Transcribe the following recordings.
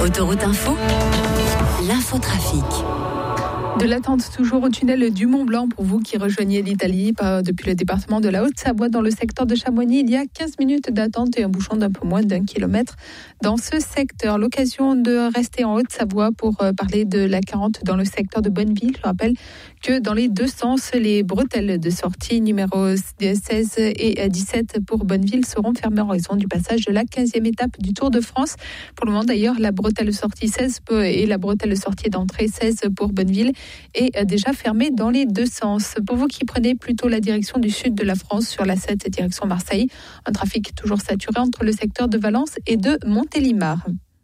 Autoroute Info, l'infotrafic. De l'attente toujours au tunnel du Mont-Blanc pour vous qui rejoignez l'Italie depuis le département de la Haute-Savoie dans le secteur de Chamonix. Il y a 15 minutes d'attente et un bouchon d'un peu moins d'1 kilomètre dans ce secteur. L'occasion de rester en Haute-Savoie pour parler de la 40 dans le secteur de Bonneville. Je rappelle que dans les deux sens, les bretelles de sortie numéro 16 et 17 pour Bonneville seront fermées en raison du passage de la 15e étape du Tour de France. Pour le moment d'ailleurs, la bretelle sortie 16 et la bretelle sortie d'entrée 16 pour Bonneville est déjà fermée dans les deux sens. Pour vous qui prenez plutôt la direction du sud de la France sur la 7 direction Marseille, un trafic toujours saturé entre le secteur de Valence et de Montélimar.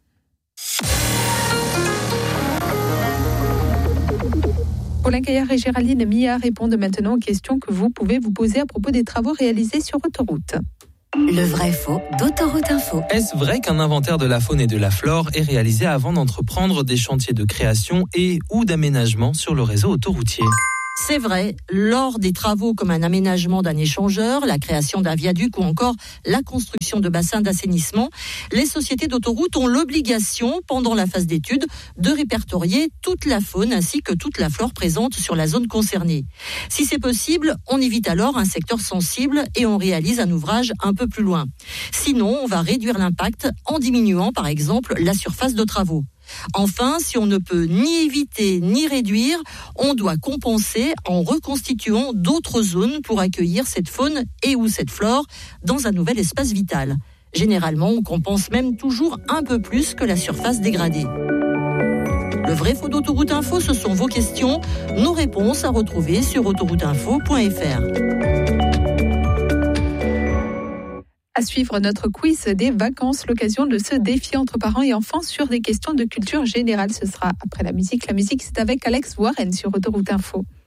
Paulin Gaillard et Géraldine Millard répondent maintenant aux questions que vous pouvez vous poser à propos des travaux réalisés sur autoroute. Le vrai-faux d'Autoroute Info. Est-ce vrai qu'un inventaire de la faune et de la flore est réalisé avant d'entreprendre des chantiers de création et ou d'aménagement sur le réseau autoroutier ? C'est vrai, lors des travaux comme un aménagement d'un échangeur, la création d'un viaduc ou encore la construction de bassins d'assainissement, les sociétés d'autoroutes ont l'obligation, pendant la phase d'étude, de répertorier toute la faune ainsi que toute la flore présente sur la zone concernée. Si c'est possible, on évite alors un secteur sensible et on réalise un ouvrage un peu plus loin. Sinon, on va réduire l'impact en diminuant par exemple la surface de travaux. Enfin, si on ne peut ni éviter ni réduire, on doit compenser en reconstituant d'autres zones pour accueillir cette faune et ou cette flore dans un nouvel espace vital. Généralement, on compense même toujours un peu plus que la surface dégradée. Le vrai-faux d'Autoroute Info, ce sont vos questions, nos réponses à retrouver sur autorouteinfo.fr. À suivre notre quiz des vacances, l'occasion de se défier entre parents et enfants sur des questions de culture générale. Ce sera après la musique. La musique, c'est avec Alex Warren sur Autoroute Info.